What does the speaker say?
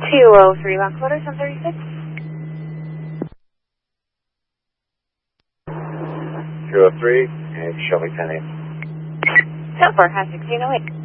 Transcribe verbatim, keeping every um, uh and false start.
two oh three, Lockwater, seven thirty-six. two oh three, and show me ten eight. ten four, half sixteen oh eight.